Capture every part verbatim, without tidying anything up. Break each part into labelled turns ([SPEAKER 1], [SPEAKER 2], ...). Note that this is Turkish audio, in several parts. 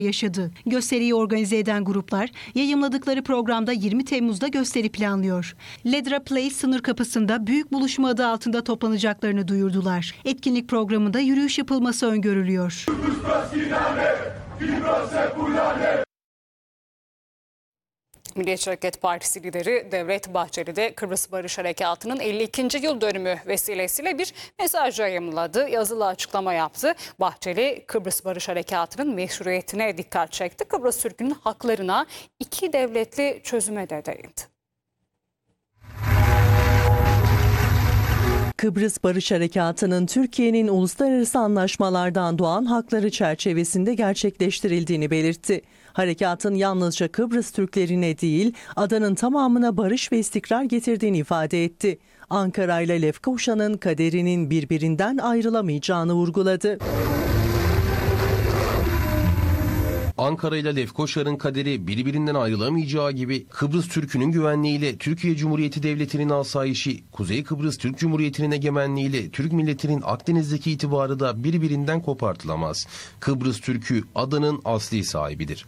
[SPEAKER 1] yaşadı. Gösteriyi organize eden gruplar yayımladıkları programda yirmi Temmuz'da gösteri planlıyor. Ledra Place sınır kapısında büyük buluşma adı altında toplanacaklarını duyurdular. Etkinlik programında yürüyüş yapılması öngörülüyor.
[SPEAKER 2] Milliyetçi Hareket Partisi lideri Devlet Bahçeli de Kıbrıs Barış Harekatı'nın elli ikinci yıl dönümü vesilesiyle bir mesaj yayımladı. Yazılı açıklama yaptı. Bahçeli, Kıbrıs Barış Harekatı'nın meşruiyetine dikkat çekti. Kıbrıs Türk'ünün haklarına, iki devletli çözüme de değindi.
[SPEAKER 3] Kıbrıs Barış Harekatı'nın Türkiye'nin uluslararası anlaşmalardan doğan hakları çerçevesinde gerçekleştirildiğini belirtti. Harekatın yalnızca Kıbrıs Türklerine değil, adanın tamamına barış ve istikrar getirdiğini ifade etti. Ankara ile Lefkoşa'nın kaderinin birbirinden ayrılamayacağını vurguladı.
[SPEAKER 4] Ankara ile Lefkoşa'nın kaderi birbirinden ayrılamayacağı gibi Kıbrıs Türk'ünün güvenliğiyle Türkiye Cumhuriyeti Devleti'nin asayişi, Kuzey Kıbrıs Türk Cumhuriyeti'nin egemenliğiyle Türk milletinin Akdeniz'deki itibarı da birbirinden kopartılamaz. Kıbrıs Türk'ü adanın asli sahibidir.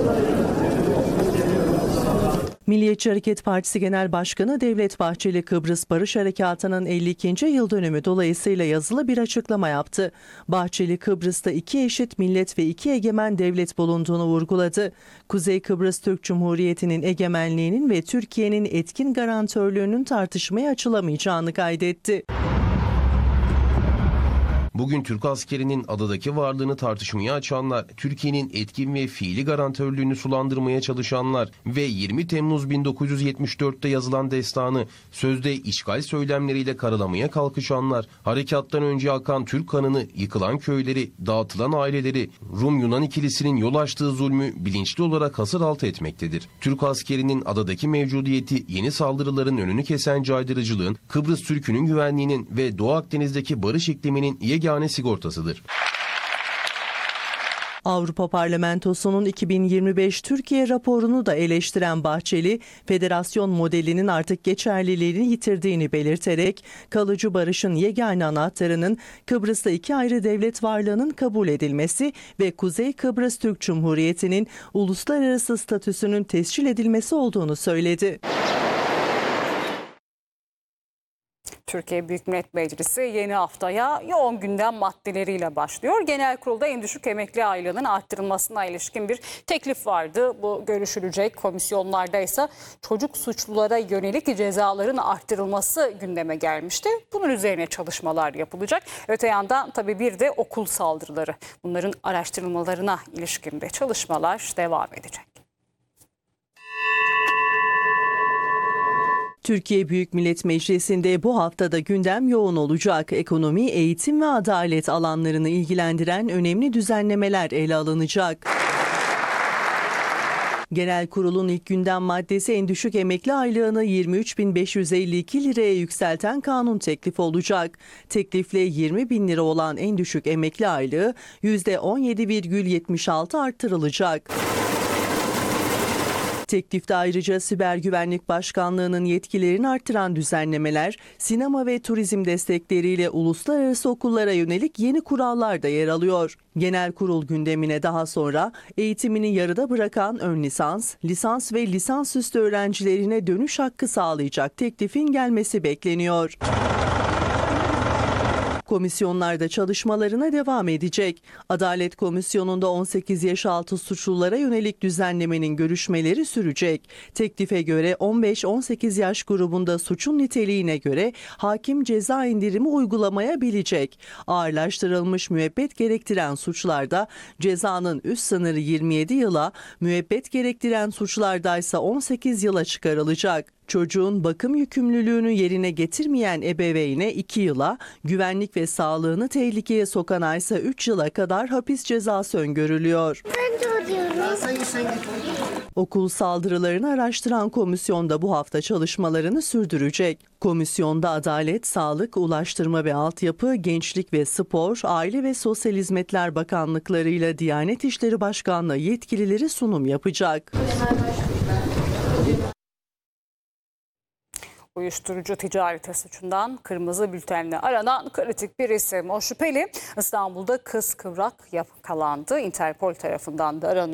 [SPEAKER 3] Milliyetçi Hareket Partisi Genel Başkanı Devlet Bahçeli, Kıbrıs Barış Harekatı'nın elli ikinci yıl dönümü dolayısıyla yazılı bir açıklama yaptı. Bahçeli, Kıbrıs'ta iki eşit millet ve iki egemen devlet bulunduğunu vurguladı. Kuzey Kıbrıs Türk Cumhuriyeti'nin egemenliğinin ve Türkiye'nin etkin garantörlüğünün tartışmaya açılamayacağını kaydetti.
[SPEAKER 4] Bugün Türk askerinin adadaki varlığını tartışmaya açanlar, Türkiye'nin etkin ve fiili garantörlüğünü sulandırmaya çalışanlar ve yirmi Temmuz bin dokuz yüz yetmiş dört'te yazılan destanı sözde işgal söylemleriyle karalamaya kalkışanlar, harekattan önce akan Türk kanını, yıkılan köyleri, dağıtılan aileleri, Rum-Yunan ikilisinin yol açtığı zulmü bilinçli olarak hasır altı etmektedir. Türk askerinin adadaki mevcudiyeti yeni saldırıların önünü kesen caydırıcılığın, Kıbrıs Türk'ünün güvenliğinin ve Doğu Akdeniz'deki barış ikliminin yegane sigortasıdır.
[SPEAKER 3] Avrupa Parlamentosu'nun iki bin yirmi beş Türkiye raporunu da eleştiren Bahçeli, federasyon modelinin artık geçerliliğini yitirdiğini belirterek, kalıcı barışın yegane anahtarının Kıbrıs'ta iki ayrı devlet varlığının kabul edilmesi ve Kuzey Kıbrıs Türk Cumhuriyeti'nin uluslararası statüsünün tescil edilmesi olduğunu söyledi.
[SPEAKER 2] Türkiye Büyük Millet Meclisi yeni haftaya yoğun gündem maddeleriyle başlıyor. Genel Kurulda en düşük emekli aylığının arttırılmasına ilişkin bir teklif vardı. Bu görüşülecek. Komisyonlarda ise çocuk suçlulara yönelik cezaların arttırılması gündeme gelmişti. Bunun üzerine çalışmalar yapılacak. Öte yandan tabii bir de okul saldırıları. Bunların araştırılmalarına ilişkin de çalışmalar devam edecek.
[SPEAKER 3] Türkiye Büyük Millet Meclisi'nde bu haftada gündem yoğun olacak. Ekonomi, eğitim ve adalet alanlarını ilgilendiren önemli düzenlemeler ele alınacak. Genel Kurul'un ilk gündem maddesi en düşük emekli aylığını yirmi üç bin beş yüz elli iki liraya yükselten kanun teklifi olacak. Teklifle yirmi bin lira olan en düşük emekli aylığı yüzde on yedi virgül yetmiş altı arttırılacak. Teklifte ayrıca Siber Güvenlik Başkanlığı'nın yetkilerini artıran düzenlemeler, sinema ve turizm destekleriyle uluslararası okullara yönelik yeni kurallar da yer alıyor. Genel Kurul gündemine daha sonra eğitimini yarıda bırakan ön lisans, lisans ve lisansüstü öğrencilerine dönüş hakkı sağlayacak teklifin gelmesi bekleniyor. Komisyonlarda çalışmalarına devam edecek. Adalet Komisyonu'nda on sekiz yaş altı suçlulara yönelik düzenlemenin görüşmeleri sürecek. Teklife göre on beş on sekiz yaş grubunda suçun niteliğine göre hakim ceza indirimi uygulamayabilecek. Ağırlaştırılmış müebbet gerektiren suçlarda cezanın üst sınırı yirmi yedi yıla, müebbet gerektiren suçlarda ise on sekiz yıla çıkarılacak. Çocuğun bakım yükümlülüğünü yerine getirmeyen ebeveyne iki yıla, güvenlik ve sağlığını tehlikeye sokana ise üç yıla kadar hapis cezası öngörülüyor. Okul saldırılarını araştıran komisyon da bu hafta çalışmalarını sürdürecek. Komisyonda Adalet, Sağlık, Ulaştırma ve Altyapı, Gençlik ve Spor, Aile ve Sosyal Hizmetler Bakanlıkları ile Diyanet İşleri Başkanlığı yetkilileri sunum yapacak.
[SPEAKER 2] Uyuşturucu ticareti suçundan kırmızı bültenle aranan kritik bir isim. O şüpheli İstanbul'da kıskıvrak yakalandı. Interpol tarafından da aranıyor.